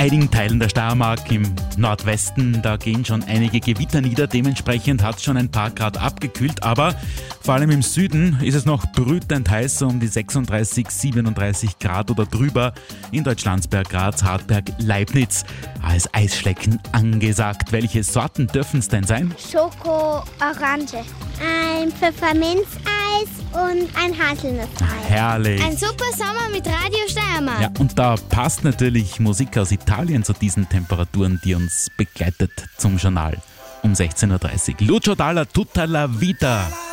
einigen Teilen der Steiermark im Nordwesten, da gehen schon einige Gewitter nieder. Dementsprechend hat es schon ein paar Grad abgekühlt, aber vor allem im Süden ist es noch brütend heiß, um die 36, 37 Grad oder drüber in Deutschlandsberg, Graz, Hartberg, Leibniz. Als Eisschlecken angesagt. Welche Sorten dürfen es denn sein? Schoko, Orange. Ein Pfefferminzeis und ein Haselnusseis. Herrlich. Ein super Sommer mit Radio Steiermark. Ja, und da passt natürlich Musik aus Italien zu diesen Temperaturen, die uns begleitet zum Journal um 16.30 Uhr. Lucio Dalla, Tutta la Vita.